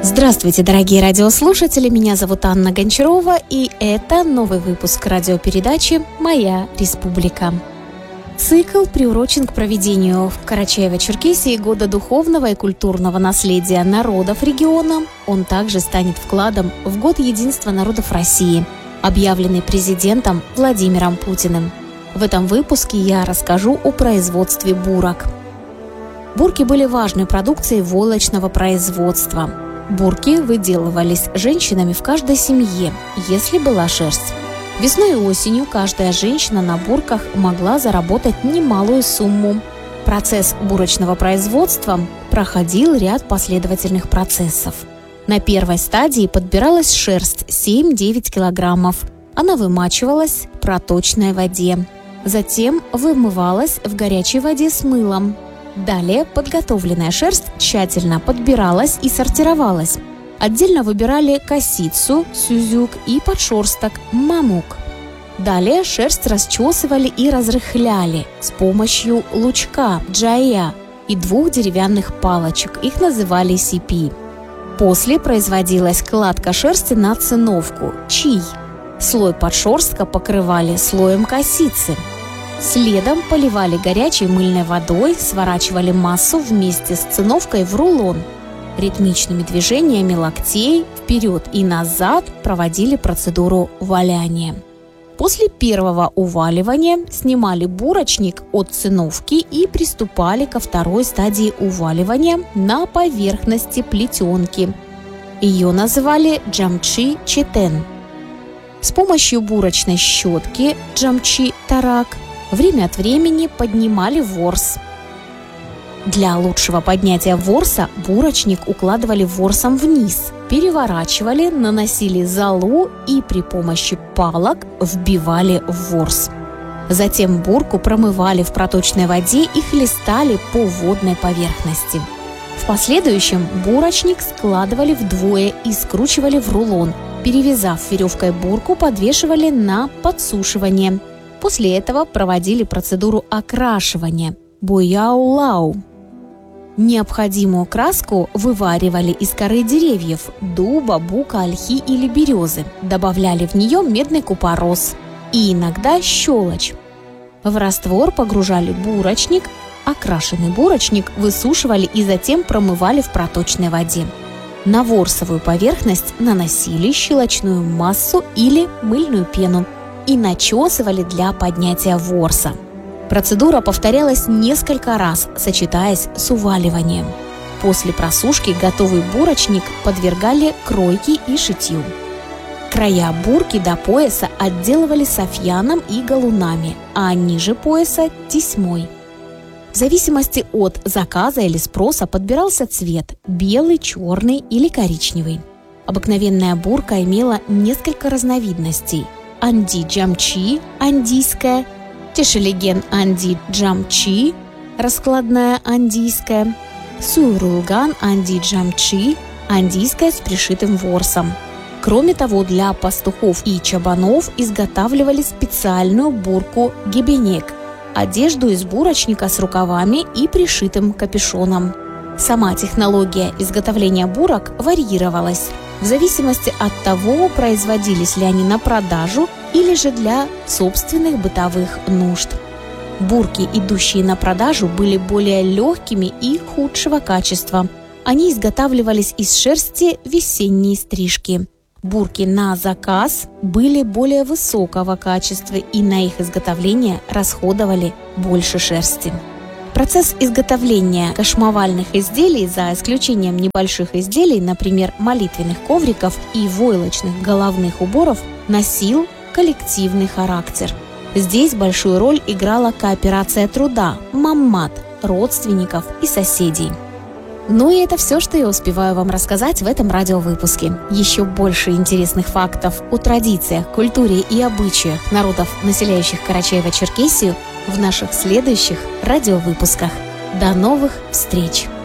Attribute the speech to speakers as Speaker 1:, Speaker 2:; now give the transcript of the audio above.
Speaker 1: Здравствуйте, дорогие радиослушатели, меня зовут Анна Гончарова, и это новый выпуск радиопередачи «Моя республика». Цикл приурочен к проведению в Карачаево-Черкесии Года духовного и культурного наследия народов региона. Он также станет вкладом в Год единства народов России, объявленный президентом Владимиром Путиным. В этом выпуске я расскажу о производстве бурок. Бурки были важной продукцией войлочного производства. Бурки выделывались женщинами в каждой семье, если была шерсть. Весной и осенью каждая женщина на бурках могла заработать немалую сумму. Процесс бурочного производства проходил ряд последовательных процессов. На первой стадии подбиралась шерсть 7-9 килограммов. Она вымачивалась в проточной воде. Затем вымывалась в горячей воде с мылом. Далее подготовленная шерсть тщательно подбиралась и сортировалась. Отдельно выбирали косицу, сюзюк и подшерсток, мамук. Далее шерсть расчесывали и разрыхляли с помощью лучка, джая и 2 деревянных палочек, их называли сипи. После производилась кладка шерсти на циновку, чий. Слой подшерстка покрывали слоем косицы. Следом поливали горячей мыльной водой, сворачивали массу вместе с циновкой в рулон. Ритмичными движениями локтей вперед и назад проводили процедуру валяния. После первого уваливания снимали бурочник от циновки и приступали ко второй стадии уваливания на поверхности плетенки. Ее называли джамчи четен. С помощью бурочной щетки джамчи тарак время от времени поднимали ворс. Для лучшего поднятия ворса бурочник укладывали ворсом вниз, переворачивали, наносили золу и при помощи палок вбивали в ворс. Затем бурку промывали в проточной воде и хлестали по водной поверхности. В последующем бурочник складывали вдвое и скручивали в рулон. Перевязав веревкой бурку, подвешивали на подсушивание. После этого проводили процедуру окрашивания – бояу-лау. Необходимую краску вываривали из коры деревьев – дуба, бука, ольхи или березы. Добавляли в нее медный купорос и иногда щелочь. В раствор погружали бурочник, окрашенный бурочник высушивали и затем промывали в проточной воде. На ворсовую поверхность наносили щелочную массу или мыльную пену и начесывали для поднятия ворса. Процедура повторялась несколько раз, сочетаясь с уваливанием. После просушки готовый бурочник подвергали кройке и шитью. Края бурки до пояса отделывали софьяном и галунами, а ниже пояса – тесьмой. В зависимости от заказа или спроса подбирался цвет – белый, черный или коричневый. Обыкновенная бурка имела несколько разновидностей – анди-джамчи – андийская, тешелеген анди-джамчи, раскладная андийская, суйрулган анди-джамчи, андийская с пришитым ворсом. Кроме того, для пастухов и чабанов изготавливали специальную бурку гебенек – одежду из бурочника с рукавами и пришитым капюшоном. Сама технология изготовления бурок варьировалась в зависимости от того, производились ли они на продажу или же для собственных бытовых нужд. Бурки, идущие на продажу, были более легкими и худшего качества. Они изготавливались из шерсти весенней стрижки. Бурки на заказ были более высокого качества и на их изготовление расходовали больше шерсти. Процесс изготовления кошмовальных изделий, за исключением небольших изделий, например, молитвенных ковриков и войлочных головных уборов, носил коллективный характер. Здесь большую роль играла кооперация труда, маммат, родственников и соседей. Ну и это все, что я успеваю вам рассказать в этом радиовыпуске. Еще больше интересных фактов о традициях, культуре и обычаях народов, населяющих Карачаево-Черкесию, в наших следующих радиовыпусках. До новых встреч!